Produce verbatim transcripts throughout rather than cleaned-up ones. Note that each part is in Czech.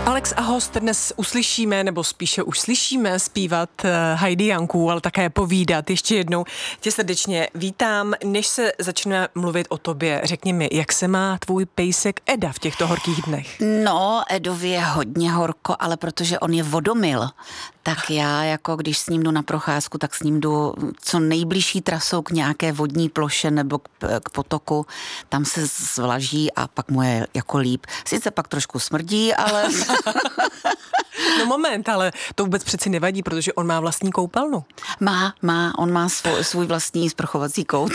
Alex a host dnes uslyšíme, nebo spíše už slyšíme zpívat Heidi Janku, ale také povídat. Ještě jednou tě srdečně vítám. Než se začne mluvit o tobě, řekni mi, jak se má tvůj pejsek Eda v těchto horkých dnech? No, Edovi je hodně horko, ale protože on je vodomil, tak já jako když s ním jdu na procházku, tak s ním jdu co nejbližší trasou k nějaké vodní ploše nebo k, k potoku. Tam se zvlaží a pak mu je jako líp. Sice pak trošku smrdí, ale... No moment, ale to vůbec přeci nevadí, protože on má vlastní koupelnu. Má, má, on má svůj, svůj vlastní sprchovací kout.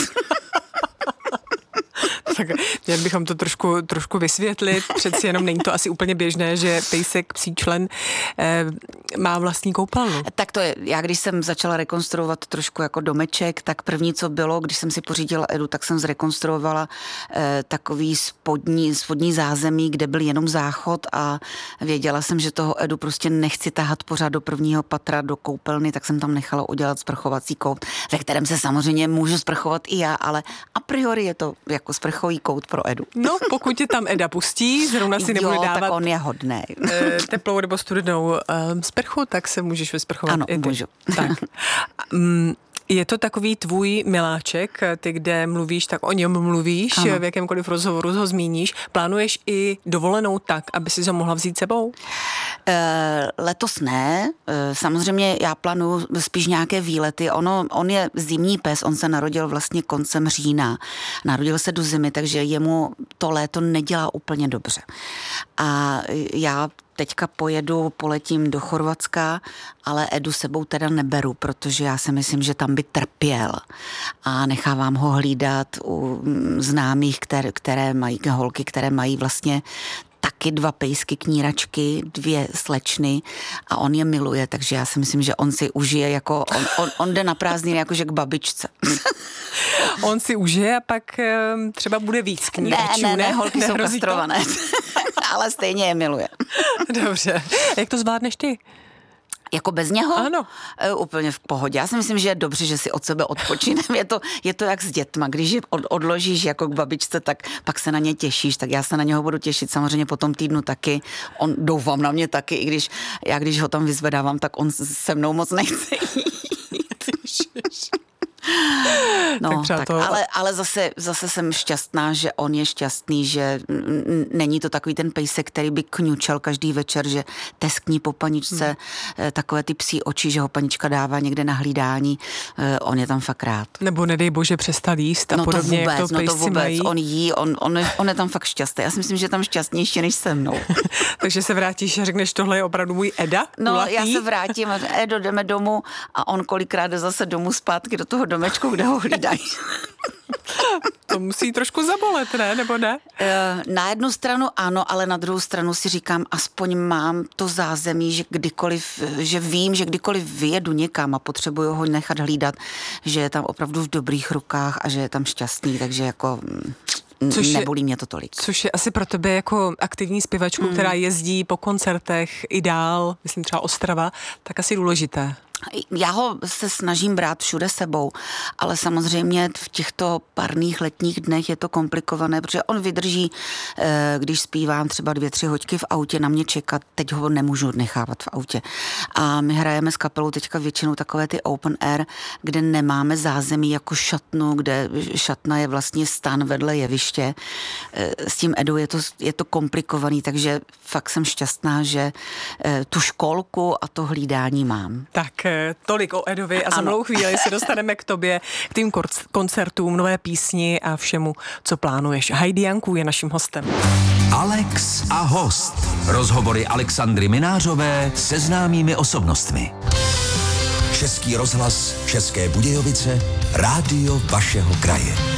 Tak měli bychom to trošku, trošku vysvětlit. Přeci jenom není to asi úplně běžné, že pejsek, psí člen eh, má vlastní koupelnu. Tak to je, já když jsem začala rekonstruovat trošku jako domeček, tak první, co bylo, když jsem si pořídila Edu, tak jsem zrekonstruovala eh, takový spodní, spodní zázemí, kde byl jenom záchod a věděla jsem, že toho Edu prostě nechci tahat pořád do prvního patra, do koupelny, tak jsem tam nechala udělat sprchovací kout, ve kterém se samozřejmě můžu sprchovat i já, ale a priori je to jako sprchový kout pro Edu. No, pokud tě tam Eda pustí, zrovna si nebude jo, dávat tak on je hodnej. teplou nebo studenou um, sprchu, tak se můžeš vysprchovat. Ano, i ty. můžu. Tak. Um, je to takový tvůj miláček, ty, kde mluvíš, tak o něm mluvíš, ano. V jakémkoliv rozhovoru ho zmíníš. Plánuješ i dovolenou tak, aby si ho mohla vzít sebou? E, letos ne. E, samozřejmě já plánuju spíš nějaké výlety. Ono, on je zimní pes, on se narodil vlastně koncem října. Narodil se do zimy, takže jemu to léto nedělá úplně dobře. A já teďka pojedu, poletím do Chorvatska, ale Edu sebou teda neberu, protože já si myslím, že tam by trpěl a nechávám ho hlídat u známých, které, které mají holky, které mají vlastně taky dva pejsky, kníračky, dvě slečny a on je miluje, takže já si myslím, že on si užije jako, on, on, on jde na prázdniny jakože k babičce. On si užije a pak třeba bude víc kníračů, ne? Ne, ne, ne, holky jsou kastrované, ale stejně je miluje. Dobře. Jak to zvládneš ty? Jako bez něho? Ano. E, úplně v pohodě. Já si myslím, že je dobře, že si od sebe odpočinem. Je to, je to jak s dětma. Když je od, odložíš jako k babičce, tak pak se na ně těšíš. Tak já se na něho budu těšit samozřejmě po tom týdnu taky. On doufám na mě taky, i když já když ho tam vyzvedávám, tak on se mnou moc nechce jít. No, tak tak, to... ale, ale zase, zase jsem šťastná, že on je šťastný, že n- není to takový ten pejsek, který by kňučel každý večer, že teskní po paničce, hmm. takové ty psí oči, že ho panička dává někde na hlídání, on je tam fakt rád. Nebo nedej bože přestal jíst a no podobně, to vůbec, jak to no to vůbec, mají. On jí, on, on, je, on je tam fakt šťastný. Já si myslím, že je tam šťastnější než se mnou. Takže se vrátíš a řekneš, tohle je opravdu můj Eda? No, kulatý? Já se vrátím, Edo, jdeme domů a on kolikrát jde zase domů zpátky do toho domečku, kde ho hlídají. To musí trošku zabolet, ne? Nebo ne? Na jednu stranu ano, ale na druhou stranu si říkám, aspoň mám to zázemí, že kdykoliv, že vím, že kdykoliv vyjedu někam a potřebuju ho nechat hlídat, že je tam opravdu v dobrých rukách a že je tam šťastný, takže jako... Což je, nebolí mě to tolik. Což je asi pro tebe jako aktivní zpěvačku, hmm. která jezdí po koncertech i dál, myslím třeba Ostrava, tak asi důležité. Já ho se snažím brát všude sebou, ale samozřejmě v těchto parných letních dnech je to komplikované, protože on vydrží, když zpívám třeba dvě, tři hoďky v autě na mě čekat, teď ho nemůžu nechávat v autě. A my hrajeme s kapelou teďka většinou takové ty open air, kde nemáme zázemí jako šatnu, kde šatna je vlastně stan vedle jeviště. S tím Edou je to, je to komplikovaný, takže fakt jsem šťastná, že tu školku a to hlídání mám. Tak tolik o Edovi a za malou chvíli se dostaneme k tobě, k tým koncertům, nové písni a všemu, co plánuješ. Heidi Janku je naším hostem. Alex a host. Rozhovory Alexandry Minářové se známými osobnostmi. Český rozhlas, České Budějovice, rádio vašeho kraje.